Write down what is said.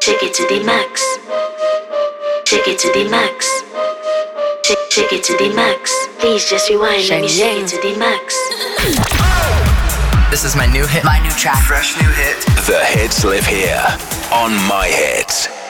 Shake it to the max. Shake it to the max. Shake it to the max. Please just rewind. Let me shake it to the max. This is my new hit. My new track. Fresh new hit. The hits live here on My Hits.